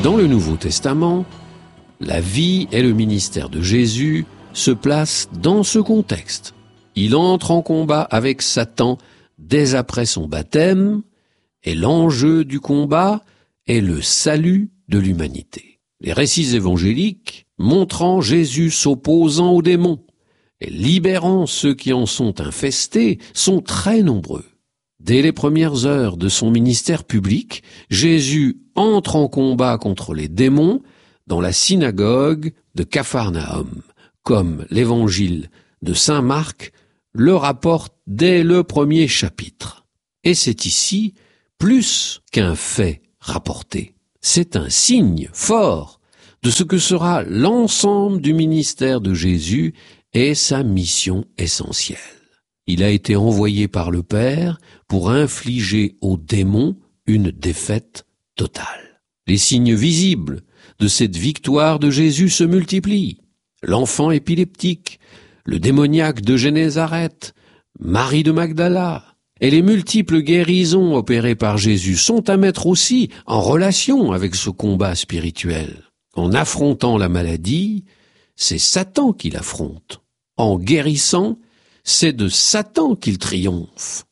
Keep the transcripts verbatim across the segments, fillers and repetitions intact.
Dans le Nouveau Testament, la vie et le ministère de Jésus se placent dans ce contexte. Il entre en combat avec Satan dès après son baptême, et l'enjeu du combat est le salut de l'humanité. Les récits évangéliques montrant Jésus s'opposant aux démons et libérant ceux qui en sont infestés sont très nombreux. Dès les premières heures de son ministère public, Jésus entre en combat contre les démons dans la synagogue de Capharnaüm, comme l'évangile de saint Marc le rapporte dès le premier chapitre. Et c'est ici plus qu'un fait rapporté. C'est un signe fort de ce que sera l'ensemble du ministère de Jésus et sa mission essentielle. Il a été envoyé par le Père pour infliger aux démons une défaite totale. Les signes visibles de cette victoire de Jésus se multiplient. L'enfant épileptique, le démoniaque de Génézareth, Marie de Magdala, et les multiples guérisons opérées par Jésus sont à mettre aussi en relation avec ce combat spirituel. En affrontant la maladie, c'est Satan qui l'affronte. En guérissant, c'est de Satan qu'il triomphe.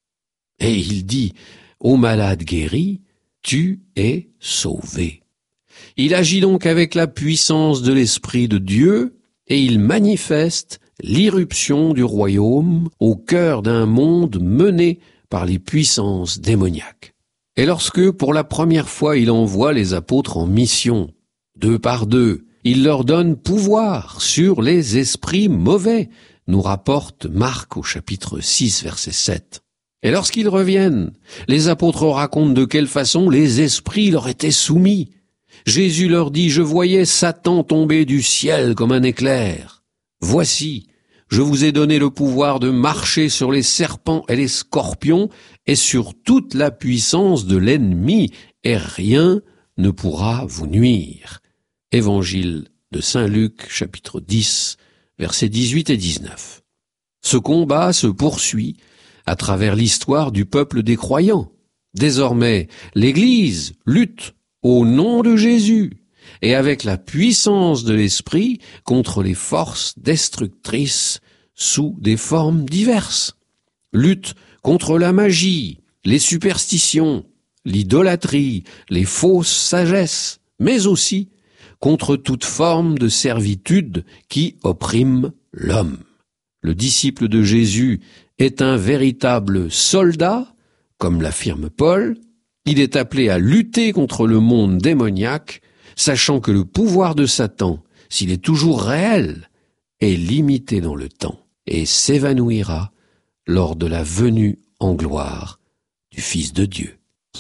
Et il dit au malade guéri, « Tu es sauvé ». Il agit donc avec la puissance de l'Esprit de Dieu et il manifeste l'irruption du royaume au cœur d'un monde mené par les puissances démoniaques. Et lorsque, pour la première fois, il envoie les apôtres en mission, deux par deux, il leur donne pouvoir sur les esprits mauvais, nous rapporte Marc au chapitre six, verset sept. Et lorsqu'ils reviennent, les apôtres racontent de quelle façon les esprits leur étaient soumis. Jésus leur dit « Je voyais Satan tomber du ciel comme un éclair. Voici, je vous ai donné le pouvoir de marcher sur les serpents et les scorpions et sur toute la puissance de l'ennemi, et rien ne pourra vous nuire. » Évangile de saint Luc, chapitre dix, versets dix-huit et dix-neuf. Ce combat se poursuit à travers l'histoire du peuple des croyants. Désormais, l'Église lutte au nom de Jésus et avec la puissance de l'Esprit contre les forces destructrices sous des formes diverses. Lutte contre la magie, les superstitions, l'idolâtrie, les fausses sagesses, mais aussi contre toute forme de servitude qui opprime l'homme. Le disciple de Jésus est un véritable soldat, comme l'affirme Paul. Il est appelé à lutter contre le monde démoniaque, sachant que le pouvoir de Satan, s'il est toujours réel, est limité dans le temps et s'évanouira lors de la venue en gloire du Fils de Dieu.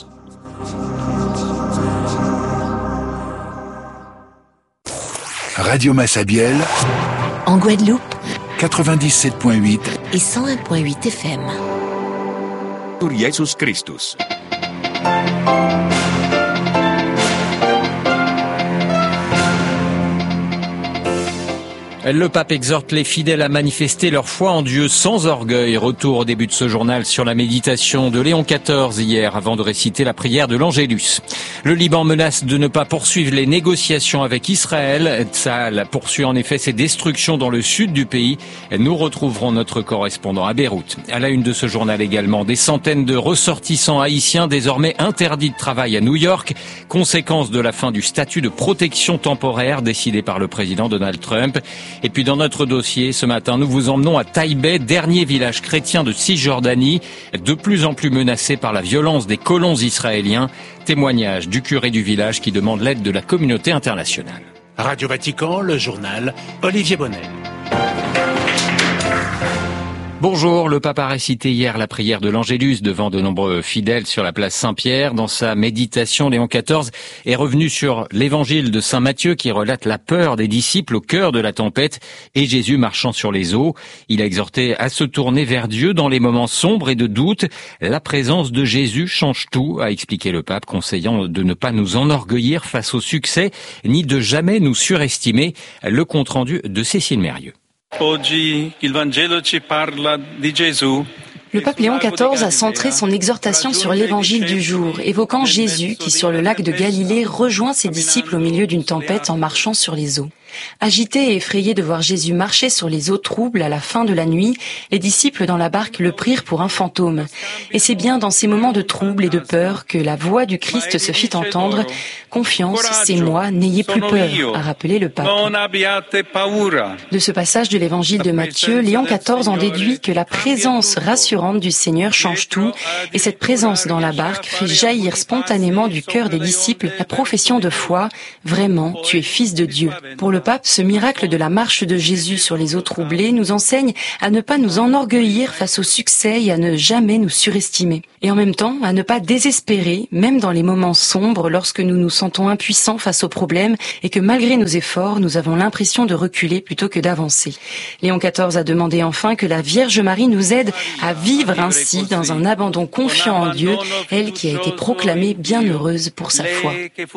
Radio Massabielle, en Guadeloupe, quatre-vingt-dix-sept point huit et cent un point huit F M. Pour Jesus Christus. Le pape exhorte les fidèles à manifester leur foi en Dieu sans orgueil. Retour au début de ce journal sur la méditation de Léon quatorze hier avant de réciter la prière de l'Angélus. Le Liban menace de ne pas poursuivre les négociations avec Israël. Tsahal poursuit en effet ses destructions dans le sud du pays. Nous retrouverons notre correspondant à Beyrouth. À la une de ce journal également, des centaines de ressortissants haïtiens désormais interdits de travail à New York. Conséquence de la fin du statut de protection temporaire décidé par le président Donald Trump. Et puis dans notre dossier, ce matin, nous vous emmenons à Taïbeh, dernier village chrétien de Cisjordanie, de plus en plus menacé par la violence des colons israéliens. Témoignage du curé du village qui demande l'aide de la communauté internationale. Radio Vatican, le journal, Olivier Bonnet. Bonjour, le pape a récité hier la prière de l'Angélus devant de nombreux fidèles sur la place Saint-Pierre. Dans sa méditation, Léon quatorze est revenu sur l'évangile de Saint Matthieu qui relate la peur des disciples au cœur de la tempête et Jésus marchant sur les eaux. Il a exhorté à se tourner vers Dieu dans les moments sombres et de doute. La présence de Jésus change tout, a expliqué le pape, conseillant de ne pas nous enorgueillir face au succès, ni de jamais nous surestimer. Le compte-rendu de Cécile Mérieux. Oggi il Vangelo ci parla di Gesù. Le pape Léon quatorze a centré son exhortation sur l'évangile du jour, évoquant Jésus qui, sur le lac de Galilée, rejoint ses disciples au milieu d'une tempête en marchant sur les eaux. Agités et effrayés de voir Jésus marcher sur les eaux troubles à la fin de la nuit, les disciples dans la barque le prirent pour un fantôme. Et c'est bien dans ces moments de trouble et de peur que la voix du Christ se fit entendre. « Confiance, c'est moi, n'ayez plus peur », a rappelé le pape. De ce passage de l'évangile de Matthieu, Léon quatorze en déduit que la présence rassurante du Seigneur change tout, et cette présence dans la barque fait jaillir spontanément du cœur des disciples la profession de foi « Vraiment, tu es fils de Dieu ». Pour le pape, ce miracle de la marche de Jésus sur les eaux troublées nous enseigne à ne pas nous enorgueillir face au succès et à ne jamais nous surestimer. Et en même temps, à ne pas désespérer, même dans les moments sombres, lorsque nous nous sentons impuissants face aux problèmes et que malgré nos efforts, nous avons l'impression de reculer plutôt que d'avancer. Léon quatorze a demandé enfin que la Vierge Marie nous aide à vivre ainsi dans un abandon confiant en Dieu, elle qui a été proclamée bienheureuse pour sa foi.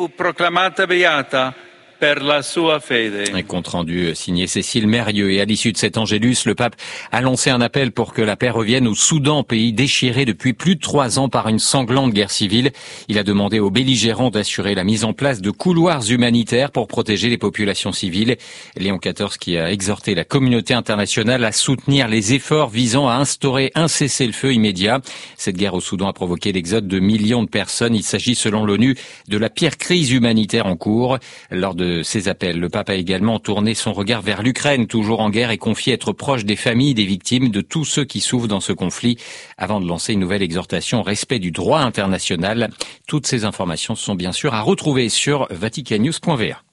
Un compte rendu signé Cécile Mérieux. Et à l'issue de cet Angélus, le pape a lancé un appel pour que la paix revienne au Soudan, pays déchiré depuis plus de trois ans par une sanglante guerre civile. Il a demandé aux belligérants d'assurer la mise en place de couloirs humanitaires pour protéger les populations civiles. Léon quatorze qui a exhorté la communauté internationale à soutenir les efforts visant à instaurer un cessez-le-feu immédiat. Cette guerre au Soudan a provoqué l'exode de millions de personnes. Il s'agit, selon l'ONU, de la pire crise humanitaire en cours. Lors de ces appels, le pape a également tourné son regard vers l'Ukraine, toujours en guerre, et confié être proche des familles des victimes, de tous ceux qui souffrent dans ce conflit, avant de lancer une nouvelle exhortation au respect du droit international. Toutes ces informations sont bien sûr à retrouver sur vatican news point v a.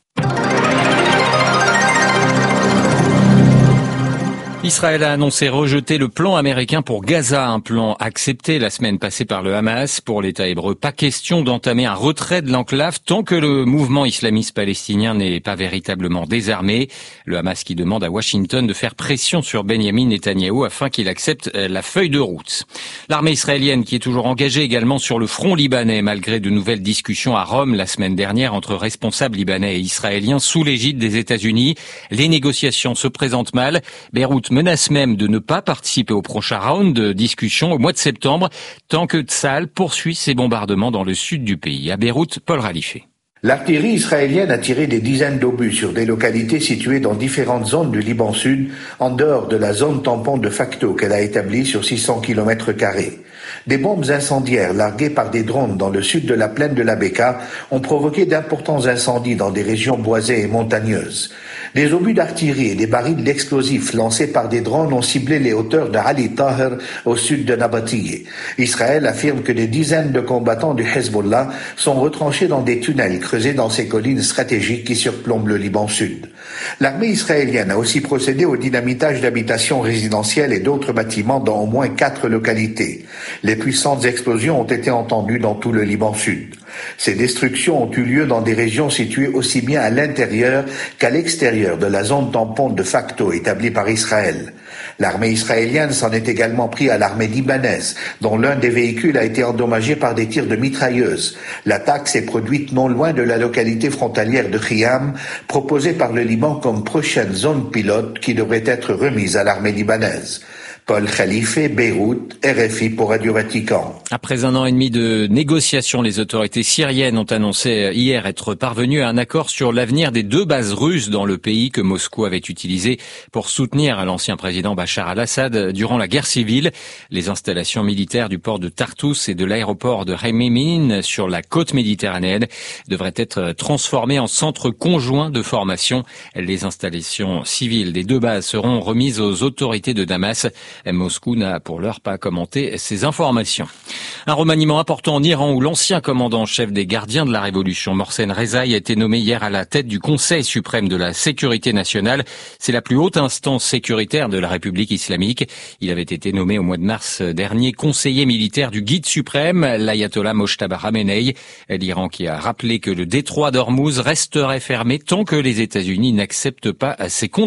Israël a annoncé rejeter le plan américain pour Gaza, un plan accepté la semaine passée par le Hamas. Pour l'État hébreu, pas question d'entamer un retrait de l'enclave tant que le mouvement islamiste palestinien n'est pas véritablement désarmé. Le Hamas qui demande à Washington de faire pression sur Benjamin Netanyahou afin qu'il accepte la feuille de route. L'armée israélienne qui est toujours engagée également sur le front libanais malgré de nouvelles discussions à Rome la semaine dernière entre responsables libanais et israéliens sous l'égide des États-Unis. Les négociations se présentent mal. Beyrouth menace même de ne pas participer au prochain round de discussion au mois de septembre, tant que Tsahal poursuit ses bombardements dans le sud du pays. À Beyrouth, Paul Ralifé. L'artillerie israélienne a tiré des dizaines d'obus sur des localités situées dans différentes zones du Liban Sud, en dehors de la zone tampon de facto qu'elle a établie sur six cents kilomètres carrés. Des bombes incendiaires larguées par des drones dans le sud de la plaine de la Beka ont provoqué d'importants incendies dans des régions boisées et montagneuses. Des obus d'artillerie et des barils d'explosifs lancés par des drones ont ciblé les hauteurs de Ali Taher au sud de Nabatiyeh. Israël affirme que des dizaines de combattants du Hezbollah sont retranchés dans des tunnels creusés dans ces collines stratégiques qui surplombent le Liban Sud. L'armée israélienne a aussi procédé au dynamitage d'habitations résidentielles et d'autres bâtiments dans au moins quatre localités. Les puissantes explosions ont été entendues dans tout le Liban Sud. Ces destructions ont eu lieu dans des régions situées aussi bien à l'intérieur qu'à l'extérieur de la zone tampon de facto établie par Israël. L'armée israélienne s'en est également pris à l'armée libanaise, dont l'un des véhicules a été endommagé par des tirs de mitrailleuses. L'attaque s'est produite non loin de la localité frontalière de Khiam, proposée par le Liban comme prochaine zone pilote qui devrait être remise à l'armée libanaise. Paul Khalife, Beyrouth, R F I pour Radio Vatican. Après un an et demi de négociations, les autorités syriennes ont annoncé hier être parvenues à un accord sur l'avenir des deux bases russes dans le pays que Moscou avait utilisées pour soutenir l'ancien président Bachar al-Assad durant la guerre civile. Les installations militaires du port de Tartus et de l'aéroport de Khmeimim sur la côte méditerranéenne devraient être transformées en centres conjoints de formation. Les installations civiles des deux bases seront remises aux autorités de Damas. Moscou n'a pour l'heure pas commenté ces informations. Un remaniement important en Iran où l'ancien commandant-chef des gardiens de la Révolution, Mohsen Rezaï, a été nommé hier à la tête du Conseil suprême de la sécurité nationale. C'est la plus haute instance sécuritaire de la République islamique. Il avait été nommé au mois de mars dernier conseiller militaire du guide suprême, l'ayatollah Mojtaba Khamenei. L'Iran qui a rappelé que le détroit d'Ormuz resterait fermé tant que les États-Unis n'acceptent pas ces conditions.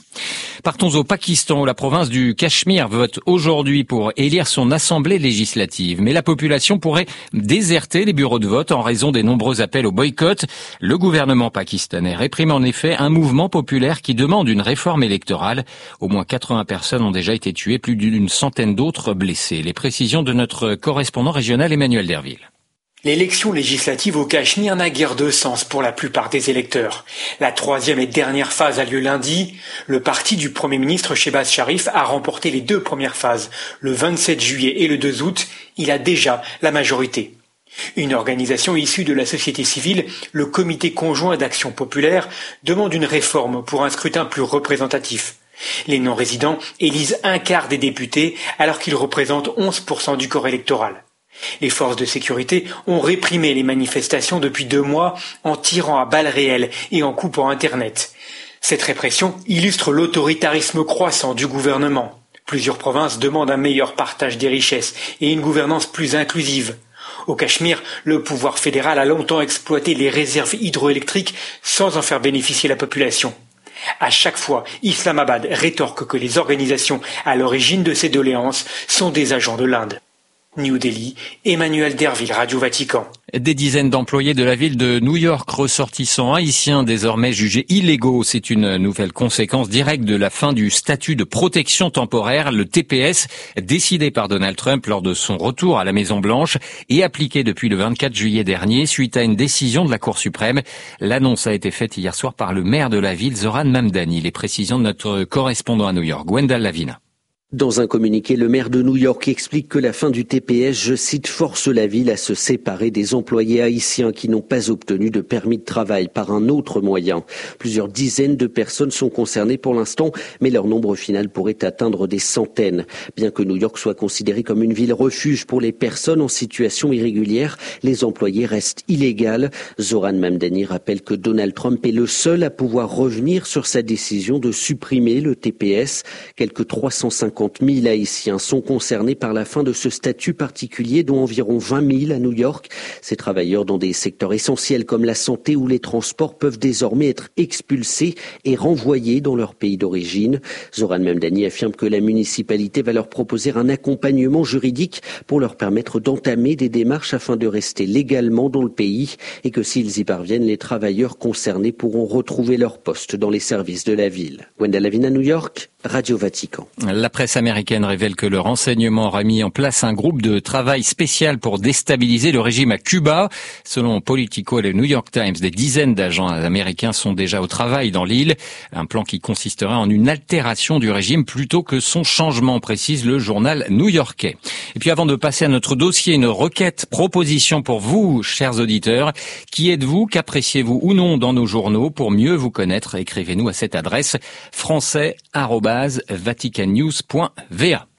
Partons au Pakistan où la province du Cachemire vote aujourd'hui pour élire son assemblée législative. Mais la population pourrait déserter les bureaux de vote en raison des nombreux appels au boycott. Le gouvernement pakistanais réprime en effet un mouvement populaire qui demande une réforme électorale. Au moins quatre-vingts personnes ont déjà été tuées, plus d'une centaine d'autres blessées. Les précisions de notre correspondant régional Emmanuel Derville. L'élection législative au Cachemire n'a guère de sens pour la plupart des électeurs. La troisième et dernière phase a lieu lundi. Le parti du Premier ministre Shehbaz Sharif a remporté les deux premières phases, le vingt-sept juillet et le deux août. Il a déjà la majorité. Une organisation issue de la société civile, le Comité conjoint d'action populaire, demande une réforme pour un scrutin plus représentatif. Les non-résidents élisent un quart des députés alors qu'ils représentent onze pour cent du corps électoral. Les forces de sécurité ont réprimé les manifestations depuis deux mois en tirant à balles réelles et en coupant Internet. Cette répression illustre l'autoritarisme croissant du gouvernement. Plusieurs provinces demandent un meilleur partage des richesses et une gouvernance plus inclusive. Au Cachemire, le pouvoir fédéral a longtemps exploité les réserves hydroélectriques sans en faire bénéficier la population. À chaque fois, Islamabad rétorque que les organisations à l'origine de ces doléances sont des agents de l'Inde. New Delhi, Emmanuel Derville, Radio Vatican. Des dizaines d'employés de la ville de New York, ressortissants haïtiens désormais jugés illégaux. C'est une nouvelle conséquence directe de la fin du statut de protection temporaire, le T P S, décidé par Donald Trump lors de son retour à la Maison-Blanche et appliqué depuis le vingt-quatre juillet dernier suite à une décision de la Cour suprême. L'annonce a été faite hier soir par le maire de la ville, Zoran Mamdani. Les précisions de notre correspondant à New York, Gwendal Lavina. Dans un communiqué, le maire de New York explique que la fin du T P S, je cite, force la ville à se séparer des employés haïtiens qui n'ont pas obtenu de permis de travail par un autre moyen. Plusieurs dizaines de personnes sont concernées pour l'instant, mais leur nombre final pourrait atteindre des centaines. Bien que New York soit considérée comme une ville refuge pour les personnes en situation irrégulière, les employés restent illégaux. Zoran Mamdani rappelle que Donald Trump est le seul à pouvoir revenir sur sa décision de supprimer le T P S. Quelques trois cent cinquante mille Haïtiens sont concernés par la fin de ce statut particulier, dont environ vingt mille à New York. Ces travailleurs dans des secteurs essentiels comme la santé ou les transports peuvent désormais être expulsés et renvoyés dans leur pays d'origine. Zoran Mamdani affirme que la municipalité va leur proposer un accompagnement juridique pour leur permettre d'entamer des démarches afin de rester légalement dans le pays et que s'ils y parviennent, les travailleurs concernés pourront retrouver leur poste dans les services de la ville. Gwendal Lavina, New York, Radio Vatican. La presse américaine révèle que le renseignement aura mis en place un groupe de travail spécial pour déstabiliser le régime à Cuba. Selon Politico et le New York Times, des dizaines d'agents américains sont déjà au travail dans l'île. Un plan qui consisterait en une altération du régime plutôt que son changement, précise le journal new-yorkais. Et puis avant de passer à notre dossier, une requête, proposition pour vous, chers auditeurs. Qui êtes-vous? Qu'appréciez-vous ou non dans nos journaux? Pour mieux vous connaître, écrivez-nous à cette adresse français arobase vaticannews point v a.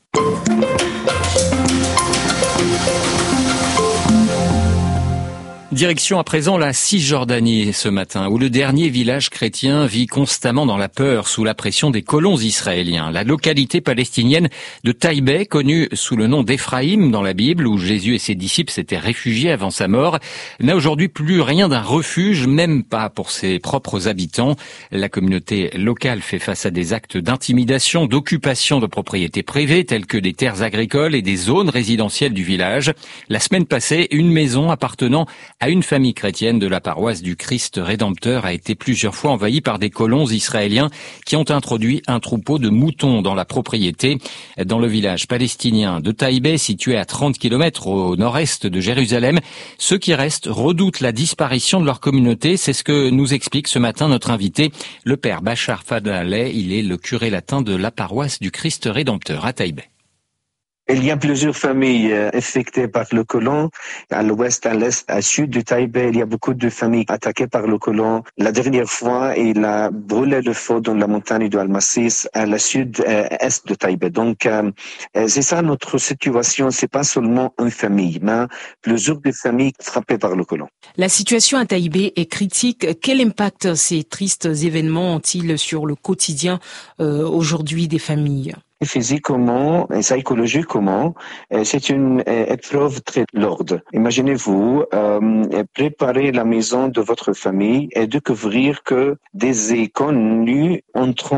Direction à présent la Cisjordanie ce matin, où le dernier village chrétien vit constamment dans la peur sous la pression des colons israéliens. La localité palestinienne de Taïbeh, connue sous le nom d'Éphraïm dans la Bible, où Jésus et ses disciples s'étaient réfugiés avant sa mort, n'a aujourd'hui plus rien d'un refuge, même pas pour ses propres habitants. La communauté locale fait face à des actes d'intimidation, d'occupation de propriétés privées, telles que des terres agricoles et des zones résidentielles du village. La semaine passée, une maison appartenant à une famille chrétienne de la paroisse du Christ Rédempteur a été plusieurs fois envahie par des colons israéliens qui ont introduit un troupeau de moutons dans la propriété. Dans le village palestinien de Taïbeh, situé à trente kilomètres au nord-est de Jérusalem, ceux qui restent redoutent la disparition de leur communauté. C'est ce que nous explique ce matin notre invité, le père Bachar Fadlaleh. Il est le curé latin de la paroisse du Christ Rédempteur à Taïbeh. Il y a plusieurs familles affectées par le colon. À l'ouest, à l'est, à sud de Taïbeh, il y a beaucoup de familles attaquées par le colon. La dernière fois, il a brûlé le feu dans la montagne de Al-Massis, à la sud-est de Taïbeh. Donc, euh, c'est ça notre situation. C'est pas seulement une famille, mais plusieurs de familles frappées par le colon. La situation à Taïbeh est critique. Quel impact ces tristes événements ont-ils sur le quotidien euh, aujourd'hui des familles ? Physiquement et psychologiquement, c'est une épreuve très lourde. Imaginez-vous euh, préparer la maison de votre famille et découvrir que des inconnus entrent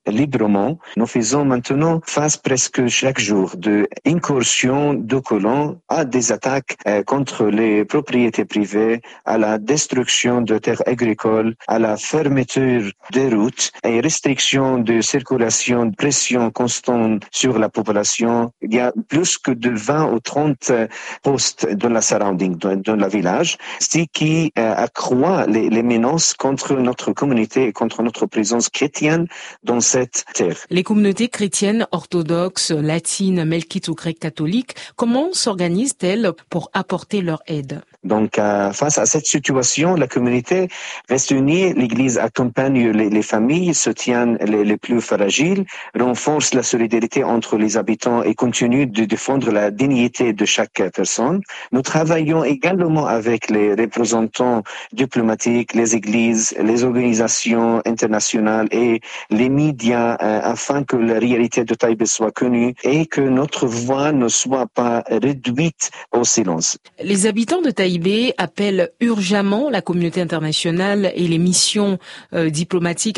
librement. Nous faisons maintenant face presque chaque jour de incursions de colons à des attaques euh, contre les propriétés privées, à la destruction de terres agricoles, à la fermeture des routes et restriction de circulation, pression constante sur la population. Il y a plus que de vingt ou trente postes dans la surrounding, dans, dans le village, ce qui euh, accroît les, les menaces contre notre communauté et contre notre présence chrétienne dans cette terre. Les communautés chrétiennes orthodoxes, latines, melkites ou grecques catholiques, comment s'organisent-elles pour apporter leur aide? Donc, euh, face à cette situation, la communauté reste unie. L'Église accompagne les, les familles, soutient les, les plus fragiles, renforce la solidarité entre les habitants et continue de défendre la dignité de chaque personne. Nous travaillons également avec les représentants diplomatiques, les églises, les organisations internationales et les médias euh, afin que la réalité de Taïbé soit connue et que notre voix ne soit pas réduite au silence. Les habitants de Taïbé appellent urgemment la communauté internationale et les missions euh, diplomatiques